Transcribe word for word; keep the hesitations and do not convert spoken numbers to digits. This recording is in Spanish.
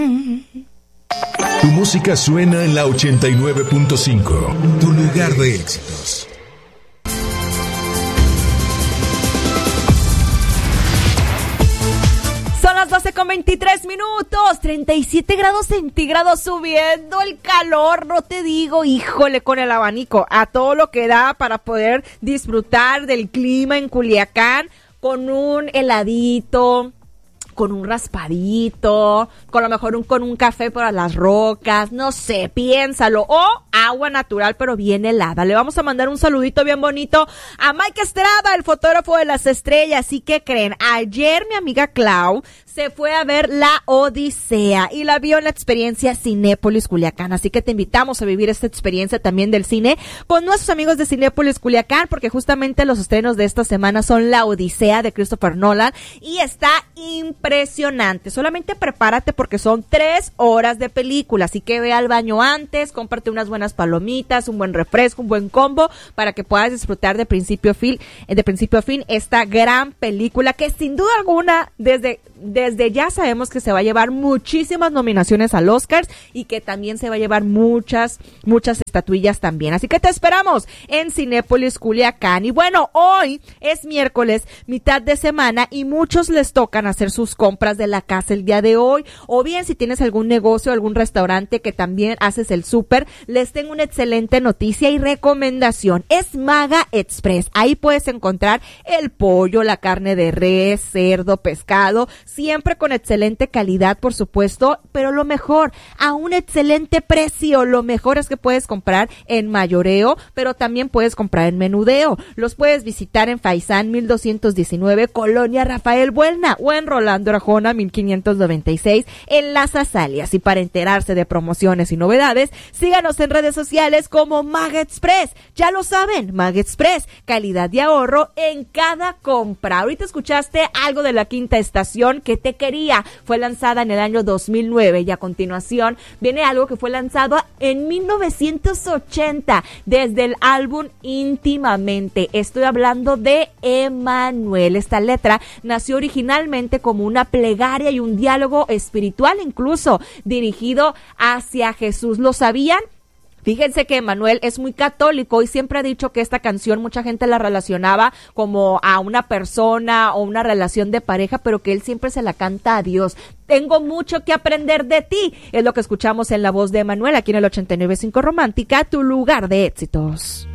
Tu música suena en la ochenta y nueve punto cinco. Tu lugar de éxitos. Son las doce con veintitrés minutos, treinta y siete grados centígrados, subiendo el calor, no te digo, híjole, con el abanico, a todo lo que da para poder disfrutar del clima en Culiacán, con un heladito, con un raspadito, con lo mejor un, con un café por las rocas, no sé, piénsalo, o agua natural pero bien helada. Le vamos a mandar un saludito bien bonito a Mike Estrada, el fotógrafo de las estrellas. ¿Y qué creen? Ayer mi amiga Clau se fue a ver La Odisea y la vio en la experiencia Cinépolis Culiacán, así que te invitamos a vivir esta experiencia también del cine con nuestros amigos de Cinépolis Culiacán, porque justamente los estrenos de esta semana son La Odisea de Christopher Nolan y está impresionante. Solamente prepárate porque son tres horas de película, así que ve al baño antes, cómprate unas buenas palomitas, un buen refresco, un buen combo para que puedas disfrutar de principio a fin, de principio a fin esta gran película que sin duda alguna desde Desde ya sabemos que se va a llevar muchísimas nominaciones al Oscars y que también se va a llevar muchas, muchas estatuillas también. Así que te esperamos en Cinépolis Culiacán. Y bueno, hoy es miércoles, mitad de semana, y muchos les tocan hacer sus compras de la casa el día de hoy. O bien si tienes algún negocio, algún restaurante que también haces el súper, les tengo una excelente noticia y recomendación. Es Maga Express. Ahí puedes encontrar el pollo, la carne de res, cerdo, pescado, siempre con excelente calidad, por supuesto, pero lo mejor, a un excelente precio. Lo mejor es que puedes comprar en mayoreo, pero también puedes comprar en menudeo. Los puedes visitar en Faisán mil doscientos diecinueve, Colonia Rafael Buelna, o en Rolando Arjona mil quinientos noventa y seis, en Las Azalias. Y para enterarse de promociones y novedades, síganos en redes sociales como Maga Express. Ya lo saben, Maga Express, calidad y ahorro en cada compra. Ahorita escuchaste algo de La Quinta Estación, que te quería, fue lanzada en el año dos mil nueve, y a continuación viene algo que fue lanzado en mil novecientos ochenta desde el álbum Íntimamente. Estoy hablando de Emanuel. Esta letra nació originalmente como una plegaria y un diálogo espiritual, incluso dirigido hacia Jesús. ¿Lo sabían? Fíjense que Emanuel es muy católico y siempre ha dicho que esta canción mucha gente la relacionaba como a una persona o una relación de pareja, pero que él siempre se la canta a Dios. Tengo mucho que aprender de ti, es lo que escuchamos en la voz de Emanuel aquí en el ochenta y nueve punto cinco Romántica, tu lugar de éxitos.